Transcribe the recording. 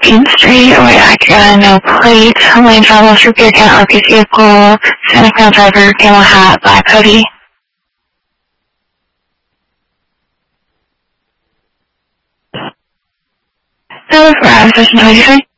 14th Street, White Acura, no plate, lane travel, repair account, RPC vehicle, Santa Crown driver, camel hat, black hoodie. So, for session 23.